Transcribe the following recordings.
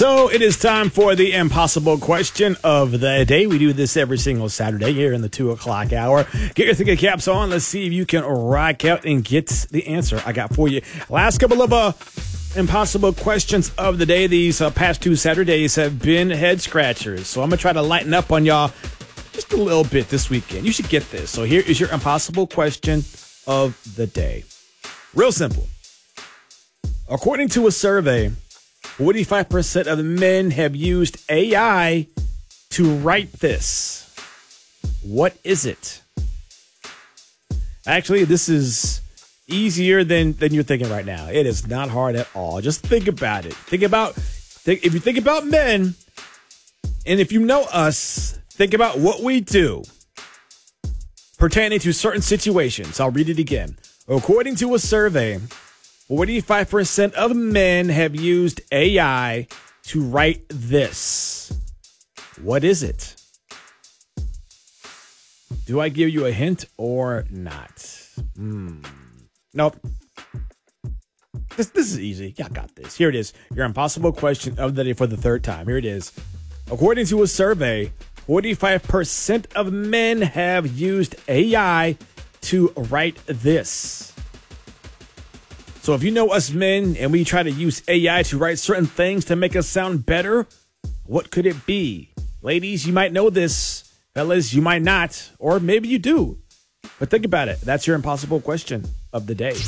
So it is time for the impossible question of the day. We do this every single Saturday here in the 2 o'clock hour. Get your thinking caps on. Let's see if you can rock out and get the answer I got for you. Last couple of impossible questions of the day. These past 2 Saturdays have been head scratchers. So I'm going to try to lighten up on y'all just a little bit this weekend. You should get this. So here is your impossible question of the day. Real simple. According to a survey, 45% of men have used AI to write this. What is it? Actually, this is easier than you're thinking right now. It is not hard at all. Just think about it. If you think about men, and if you know us, think about what we do pertaining to certain situations. I'll read it again. According to a survey, 45% of men have used AI to write this. What is it? Do I give you a hint or not? Nope. This is easy. Y'all got this. Here it is. Your impossible question of the day for the third time. Here it is. According to a survey, 45% of men have used AI to write this. So if you know us men and we try to use AI to write certain things to make us sound better, what could it be? Ladies, you might know this. Fellas, you might not. Or maybe you do. But think about it. That's your impossible question of the day.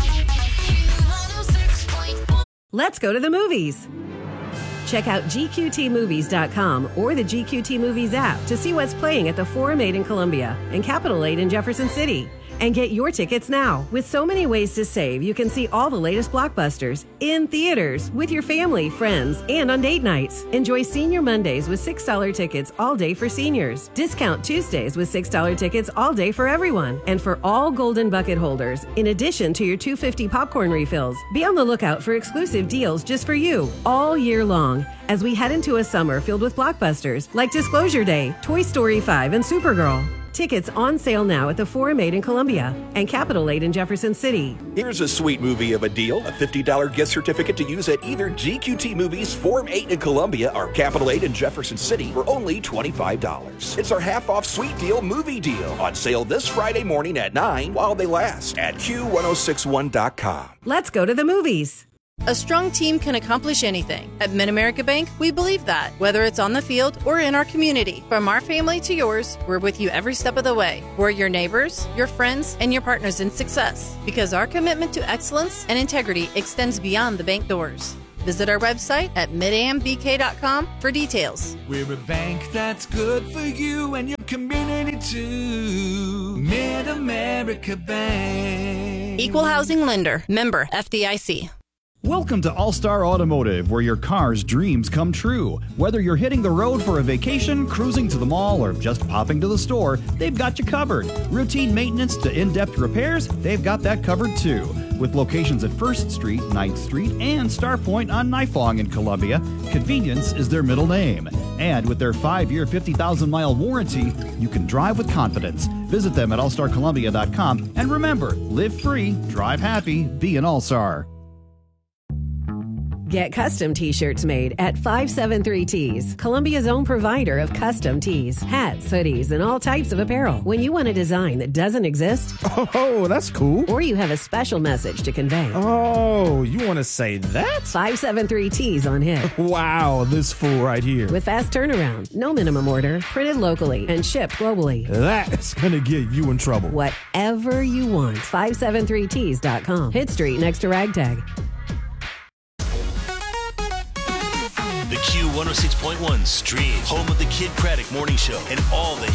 Let's go to the movies. Check out GQTmovies.com or the GQT Movies app to see what's playing at the Forum 8 in Columbia and Capitol 8 in Jefferson City. And get your tickets now. With so many ways to save, you can see all the latest blockbusters in theaters with your family, friends, and on date nights. Enjoy Senior Mondays with $6 tickets all day for seniors. Discount Tuesdays with $6 tickets all day for everyone. And for all Golden Bucket holders, in addition to your $2.50 popcorn refills, be on the lookout for exclusive deals just for you all year long as we head into a summer filled with blockbusters like Disclosure Day, Toy Story 5, and Supergirl. Tickets on sale now at the Forum 8 in Columbia and Capitol 8 in Jefferson City. Here's a sweet movie of a deal. A $50 gift certificate to use at either GQT Movies, Forum 8 in Columbia, or Capitol 8 in Jefferson City for only $25. It's our half-off sweet deal movie deal on sale this Friday morning at 9 while they last at Q1061.com. Let's go to the movies. A strong team can accomplish anything. At Mid-America Bank, we believe that, whether it's on the field or in our community. From our family to yours, we're with you every step of the way. We're your neighbors, your friends, and your partners in success, because our commitment to excellence and integrity extends beyond the bank doors. Visit our website at midambk.com for details. We're a bank that's good for you and your community too. Mid-America Bank. Equal Housing Lender. Member FDIC. Welcome to All-Star Automotive, where your car's dreams come true. Whether you're hitting the road for a vacation, cruising to the mall, or just popping to the store, they've got you covered. Routine maintenance to in-depth repairs, they've got that covered too. With locations at 1st Street, 9th Street, and Starpoint on Nifong in Columbia, convenience is their middle name. And with their 5-year, 50,000-mile warranty, you can drive with confidence. Visit them at allstarcolumbia.com, and remember, live free, drive happy, be an All-Star. Get custom t-shirts made at 573 Tees, Columbia's own provider of custom tees, hats, hoodies, and all types of apparel. When you want a design that doesn't exist, Oh, that's cool. or you have a special message to convey, Oh, you want to say that? 573 Tees on hit. Wow, this fool right here. With fast turnaround, no minimum order, printed locally, and shipped globally. That's going to get you in trouble. Whatever you want, 573tees.com. Hit Street next to Ragtag. The Q106.1 stream, home of the Kid Craddock Morning Show and all the